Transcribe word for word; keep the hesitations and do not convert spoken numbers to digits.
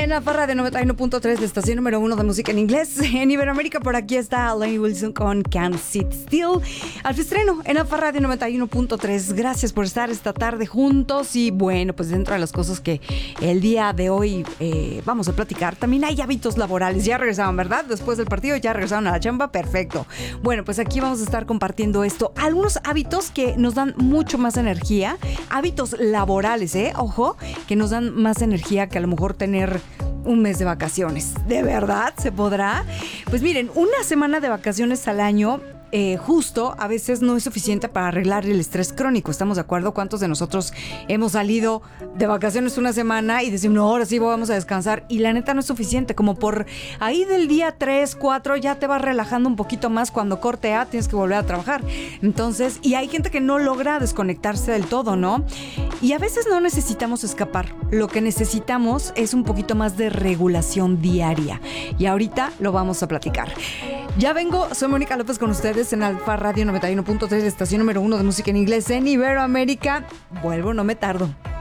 en la Parra de noventa y uno punto tres, la estación número uno de música en inglés en Iberoamérica. Por aquí está Lainey Wilson con Can't Sit Still. Al estreno en la Parra de noventa y uno punto tres. Gracias por estar esta tarde juntos. Y bueno, pues dentro de las cosas que el día de hoy eh, vamos a platicar, también hay hábitos laborales. Ya regresaron, ¿verdad? Después del partido ya regresaron a la chamba. Perfecto. Bueno, pues aquí vamos a estar compartiendo esto. Algunos hábitos que nos dan mucho más energía. Hábitos laborales, ¿eh? Ojo, que nos dan más energía que a lo mejor tener un mes de vacaciones. ¿De verdad se podrá? Pues miren, una semana de vacaciones al año Eh, justo a veces no es suficiente para arreglar el estrés crónico. ¿Estamos de acuerdo? ¿Cuántos de nosotros hemos salido de vacaciones una semana y decimos, no, ahora sí vamos a descansar? Y la neta no es suficiente. Como por ahí del día tres, cuatro ya te vas relajando un poquito más. Cuando corte A tienes que volver a trabajar. Entonces, y hay gente que no logra desconectarse del todo, ¿no? Y a veces no necesitamos escapar. Lo que necesitamos es un poquito más de regulación diaria. Y ahorita lo vamos a platicar. Ya vengo, soy Mónica López con ustedes en Alfa Radio noventa y uno punto tres, estación número uno de música en inglés en Iberoamérica. Vuelvo, no me tardo.